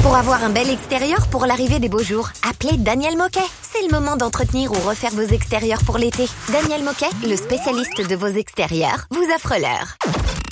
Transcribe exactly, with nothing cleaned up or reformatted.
Pour avoir un bel extérieur pour l'arrivée des beaux jours, appelez Daniel Moquet. C'est le moment d'entretenir ou refaire vos extérieurs pour l'été. Daniel Moquet, le spécialiste de vos extérieurs, vous offre l'heure.